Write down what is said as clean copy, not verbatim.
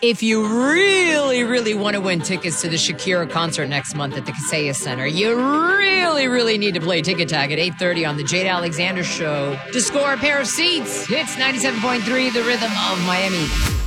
If you really, really want to win tickets to the Shakira concert next month at the Kaseya Center, you really, really need to play Ticket Tag at 8:30 on the Jade Alexander Show to score a pair of seats. It's 97.3, The Rhythm of Miami.